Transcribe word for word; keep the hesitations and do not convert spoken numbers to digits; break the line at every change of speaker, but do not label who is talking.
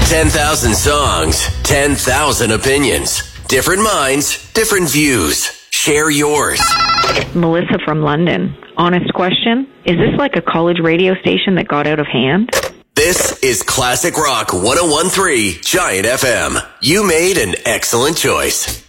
ten thousand songs, ten thousand opinions. Different minds, different views. Share yours.
Melissa from London. Honest question. Is this like a college radio station that got out of hand?
This is Classic Rock one oh one point three Giant F M. You made an excellent choice.